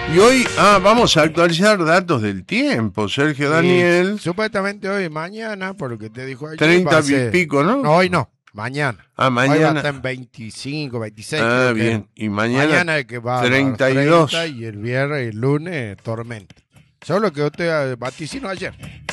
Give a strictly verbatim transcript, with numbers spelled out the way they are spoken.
Y hoy, ah, vamos a actualizar datos del tiempo, Sergio Daniel. Y supuestamente hoy y mañana, por lo que te dijo ayer. treinta y pico, ¿no? No, hoy no, mañana. Ah, mañana. Hoy va a estar en veinticinco, veintiséis. Ah, creo que bien. es. Y mañana, Mañana es que va treinta a y los dos. treinta y el viernes y el lunes tormenta. Solo que usted vaticino ayer.